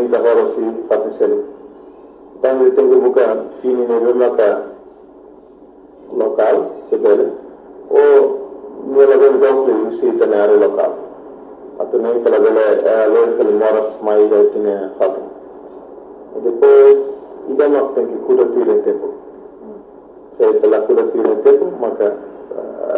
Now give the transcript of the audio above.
finita horo si fatti seli. Quando tengo buka fini ne maka local sebele o nella dopo si tenere local. Atene pela vele pelo moras mai tine fatto. E depois idama tem que cura tudo em tempo. Se pela cura tudo em tempo, maka